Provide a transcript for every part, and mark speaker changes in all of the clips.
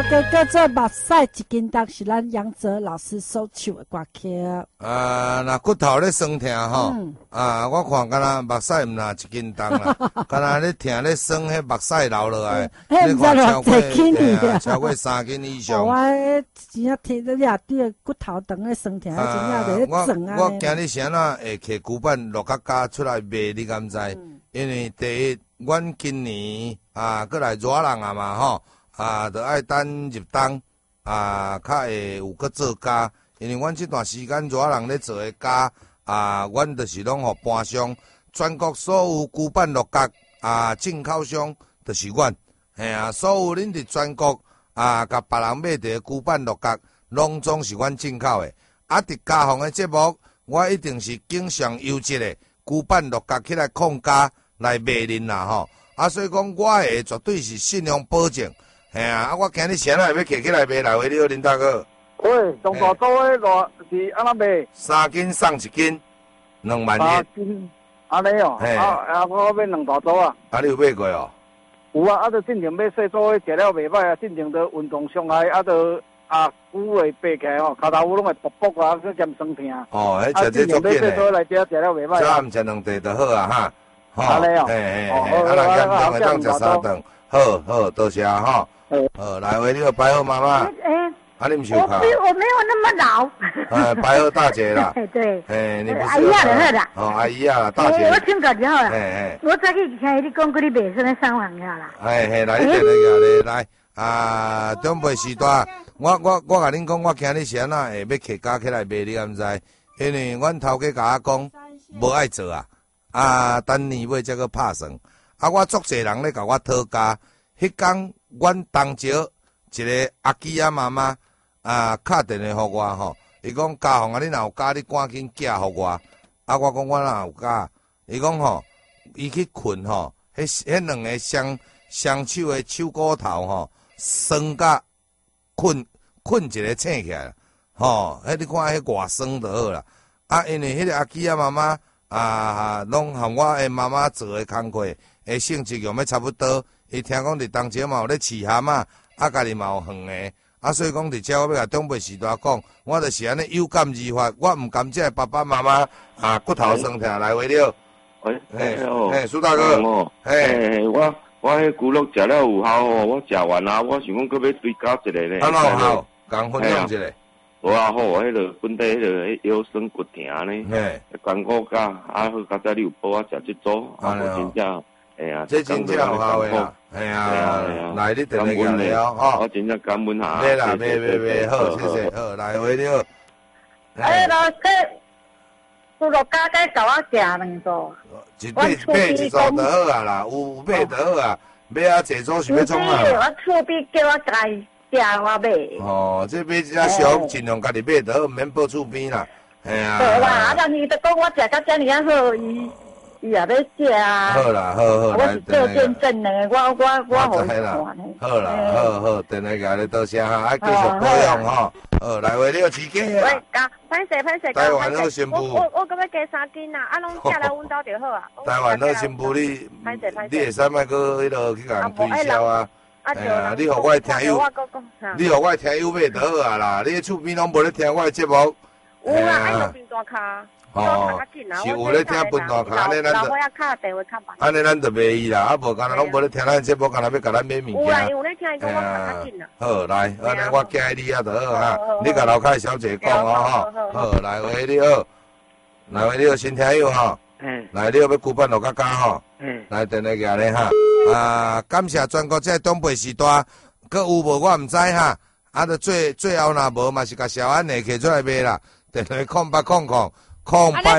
Speaker 1: 叫做目屎一斤重，是咱杨泽老师所唱的歌曲。
Speaker 2: 若骨头咧酸痛吼，我看敢若目屎毋若一斤重啦，敢若咧痛咧酸，迄目屎流落来，
Speaker 1: 你看
Speaker 2: 超过3斤以上。
Speaker 1: 我真正听到俩对骨头长咧酸痛，真正咧肿啊。
Speaker 2: 我今日是安怎会摕骨板落甲加出来卖？你敢知？因为第一，阮今年过来热人啊嘛吼。就爱等入冬，较会有搁做加，因为阮这段时间热人咧做诶加，阮就是拢互搬商，全国所有骨板落角进口商就是阮，所有恁伫全国甲别人买着骨板落角，拢总是阮进口诶。伫加防诶节目，我一定是经上优质诶骨板落角起来控价来卖恁啦吼。所以讲我诶绝对是信用保证。我今日先来要摕起来卖来回了，林大哥。
Speaker 3: 喂，上大组诶偌是安怎卖
Speaker 2: ？3斤送1斤，2万1。3
Speaker 3: 斤，安尼哦。我要2大组啊。
Speaker 2: 你有买过哦？
Speaker 3: 有啊，就进前买细组诶，食了袂歹啊，进前就运动伤害，就骨会爬起来吼，骹头拢会卜卜啊，去兼酸痛。
Speaker 2: 迄食这足紧诶。
Speaker 3: 细组来食了袂歹。
Speaker 2: 早暗食2顿就好啊哈。
Speaker 3: 安尼哦。
Speaker 2: 咱当食3顿。好，多谢哈。好，来回了，白鹤妈妈。你不是有看？
Speaker 4: 我没有那么老。
Speaker 2: 白鹤大姐啦。
Speaker 4: 对。
Speaker 2: 你不是
Speaker 4: 阿姨啊，就好啦。
Speaker 2: 阿姨啊，大姐。
Speaker 4: 我请教就好啦。我早起听你讲，你卖什么送房了啦？
Speaker 2: 来，你等下来，中北时代，我甲恁讲，我今日是安怎会要摕价起来卖，你敢知？因为阮头家甲我讲，无爱做等年尾才去拍算。我足侪人咧甲我讨价，迄天阮东石一个阿基仔妈妈敲电话互我吼，伊讲家红你若有假，你赶紧寄互我。我讲我哪有假？伊讲吼，伊去困吼，迄两个双手的手骨头吼，酸甲困一个醒起来，吼，你看迄偌酸就好啦。因为迄个阿基仔妈妈拢和我的妈妈做的工课。性质用要差不多，伊听讲伫东石嘛有咧饲蛤蟆，家己嘛有园的，所以讲伫遮我要甲中北时代讲，我就是安尼有感而发，我毋甘这爸爸妈妈骨头酸痛来回了。苏大哥，
Speaker 5: 我迄骨肉食了有效哦，我食完啊，我想讲搁要追加一个咧。
Speaker 2: 安怎有效？共分享一下。
Speaker 5: 好，迄个本地迄个腰酸骨疼呢，干骨甲，好甲再你有补食这组，真正。
Speaker 2: 这真正有效的啦，来你等下了吼，
Speaker 5: 我真正感恩下。
Speaker 2: 买啦，买，好，谢谢，好，来回了。
Speaker 4: 老师，除了加加甲我食2组，
Speaker 2: 一组就好啊啦，有买就好啊，买坐组是要创啊。
Speaker 4: 我厝边叫我家食，我买。
Speaker 2: 这买只俗，尽量家己买就好，毋免报厝边啦。
Speaker 4: 好啦，但是就讲我食到遮尔好，伊也要食啊。
Speaker 2: 好啦，好，
Speaker 4: 我是做见证的，我好看的。
Speaker 2: 好啦，好，等下甲你多谢哈，继续保养吼。好，来回了饲鸡啊。
Speaker 6: 喂，歹势，
Speaker 2: 台湾好新妇。
Speaker 6: 我搁要加3斤啊，拢寄来阮兜就好啊。
Speaker 2: 台湾好新妇，你会使莫搁迄落去甲人推销啊。你互我听友，你互我听友买就好啊啦。你厝边拢无咧听我的节目。
Speaker 6: 有啊，爱用平大卡。
Speaker 2: 是有咧听分大卡，安尼咱就安尼咱就卖伊啦，无干那拢无咧听咱节目，干那要甲咱买物件。
Speaker 6: 有啦，有咧听伊讲我卡较紧啦。
Speaker 2: 好，来，安尼我寄你就好哈。你甲楼下小姐讲哦，好，来回你好，来回你好，新听友哈。来你要骨板落较高吼。来等下个咧哈。感谢全国这东北时代，佮有无我毋知哈。就最后若无嘛是甲小安内摕出来卖啦。电话0800。空白，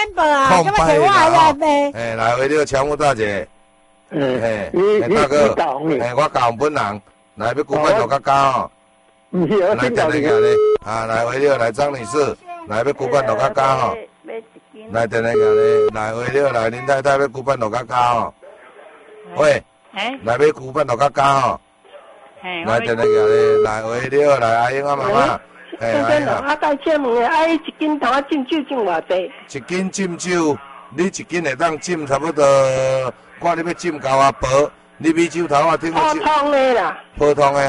Speaker 2: 来回了乔木大姐，大哥，我教本人，来要骨板落较高吼，来等下个咧，来回了来张女士，来要骨板落较高吼，来等下个咧，来回了来林太太要骨板落较高吼，喂，来要骨板落较高吼，来等下个咧，来回了来阿英啊妈妈。
Speaker 7: 先生啊，我再请问下，一斤头浸酒浸偌济？1
Speaker 2: 斤浸酒，你1斤会当浸差不多，看你要浸到薄，你米酒头啊，听我
Speaker 7: 泡汤的啦。
Speaker 2: 泡汤的吼，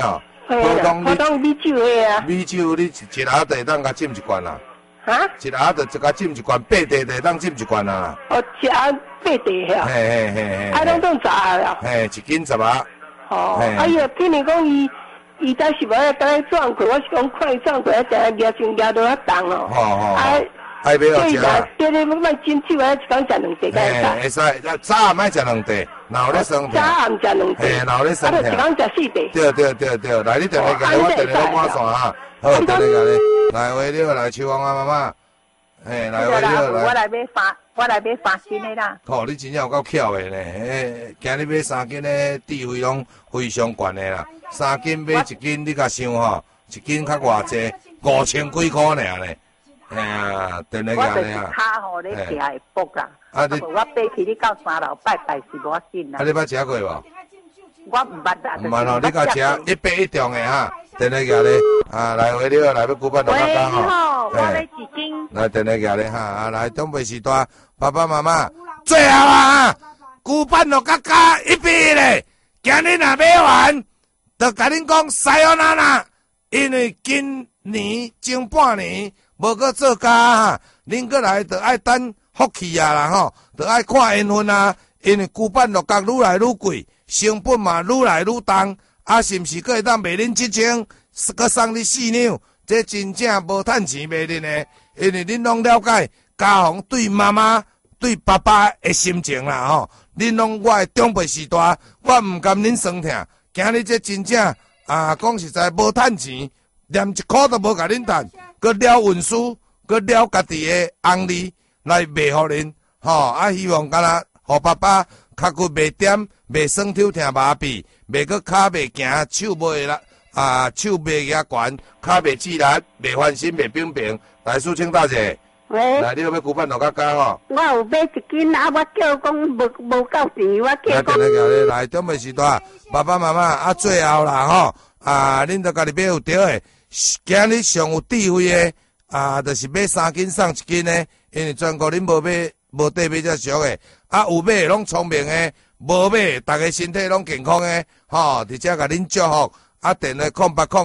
Speaker 7: 普通米酒的啊。
Speaker 2: 米酒你一盒地当甲浸一罐啦。
Speaker 7: 啊？
Speaker 2: 一盒就甲浸一罐，8地地当浸一罐啦。
Speaker 7: 哦，一盒8地遐。
Speaker 2: 嘿嘿嘿嘿。
Speaker 7: 啊，拢总10啦。
Speaker 2: 嘿，1斤10啊。
Speaker 7: 哦。哎呀，听你讲伊当时无要当来转过，我是讲看伊转过，一定抓先抓到遐重哦。
Speaker 2: 哦。爱买好食啊！
Speaker 7: 对对，莫啉酒啊，一讲食2地该使。
Speaker 2: 会使，早暗莫食2地，若有咧生
Speaker 7: 早暗食2地，
Speaker 2: 嘿，若有咧生疼。
Speaker 7: 一讲食4地。
Speaker 2: 对，来你电话甲我电话满线哈，好，电话甲你，来话了，来秋芳啊妈妈，嘿，来话了，来。
Speaker 4: 我来买3斤的啦。
Speaker 2: 哦，你真正有够巧的呢，今日买3斤的智慧拢非常悬的啦，3斤买1斤，你甲想吼，1斤较偌济，5000几块尔呢。哎呀，等那个啊！
Speaker 4: 我就是卡吼，你行会卜啦。啊，我爬起你到3楼拜拜是无要紧啦。
Speaker 2: 啊，你捌食过无？
Speaker 4: 我唔捌啦。
Speaker 2: 唔捌吼，你甲食181重的哈，等那个咧，啊，来回了，来要古板落甲讲吼。
Speaker 4: 我要1斤。
Speaker 2: 来等那个咧哈，啊，来东北时段，爸爸妈妈，最后啊，古板落甲加180咧，今日若买完，就甲恁讲塞奥娜娜，因为今年前半年。无搁做假哈，恁过来就爱等福气啊啦吼，就爱看缘分啊。因为旧版绿角愈来愈贵，成本嘛愈来愈重，啊是毋是搁会当卖恁7千，搁送你4两，这真正无趁钱卖恁的。因为恁拢了解家父对妈妈、对爸爸的心情啦吼，恁拢我的长辈时代，我毋甘恁酸疼。今日这真正讲实在无趁钱。连1块都无甲恁趁，搁了运输，搁了家己的红利来卖互恁，希望敢若互爸爸脚骨袂点，袂酸抽疼麻痹，袂搁骹袂行，手袂啦，手袂举悬，骹袂自力，袂翻身，袂平平。来，苏清大姐，
Speaker 7: 喂，
Speaker 2: 来，你有要古板落甲加吼？
Speaker 7: 我有买1斤啊，我叫讲无够钱，我叫讲。
Speaker 2: 来，准备时段，爸爸妈妈最后啦吼，恁着家己买有对的。今日上有智慧的就是买3斤送1斤的，因为全国恁无地买遮俗的，有买拢聪明的，无买大家身体拢健康的，而且甲恁祝福，电话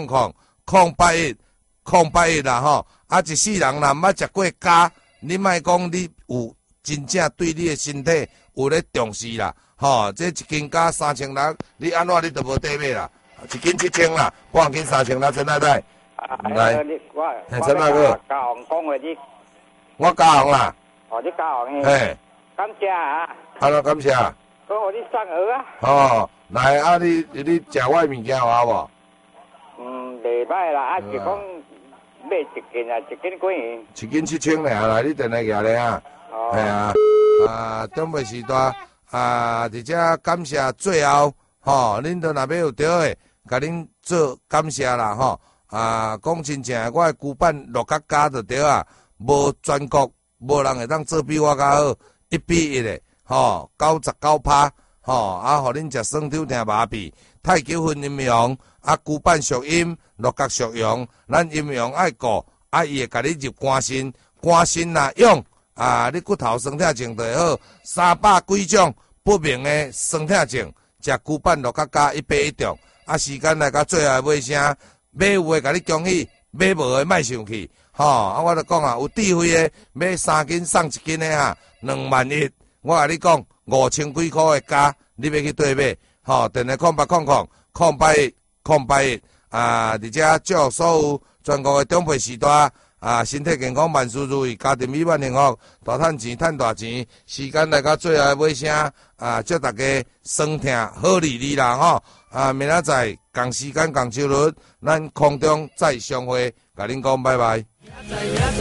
Speaker 2: 0800-081-081啦一世人若毋捌食过鸭，你莫讲你有真正对你的身体有咧重视啦，这1斤鸭3600，你安怎你都无地买啦，1斤7000啦，半斤3000啦，陈太太。来，陈大哥，
Speaker 3: 家行讲话你，
Speaker 2: 我家行啦。
Speaker 3: 哦，你家行
Speaker 2: 嘿，
Speaker 3: 感谢啊。
Speaker 2: 好，感谢。
Speaker 3: 讲互你送蚵啊。
Speaker 2: 哦，来你食我物件有无？
Speaker 3: 袂歹啦，是讲买1斤啊，1斤几元
Speaker 2: ？1斤7000俩，来你电话举咧啊。哦。系东北时代而且感谢最后，恁都若要有对的，甲恁做感谢啦，讲真正，我的旧版绿角加就对啊，无全国无人会当做比我较好，1:1的，99%，互恁食酸抽疼麻痹，太九分阴阳，旧版属阴，绿角属阳，咱阴阳爱顾，伊会甲你入肝心，肝心若用，你骨头酸痛症就会好，300几种不明的酸痛症，食旧版绿角加1:1重，时间来到最后尾声。买有诶，甲你恭喜；买无诶，莫生气。我就讲有智慧诶，买3斤送1斤诶21000，我甲你讲5000几块诶价，你要去对买。电话0800-081-081，而且祝所有全国诶长辈时代身体健康，万事如意，家庭美满幸福，大趁钱，趁大钱。时间来到最后尾声，祝大家酸痛好利利啦明仔载同时间同周日，咱空中再相会，甲恁讲拜拜。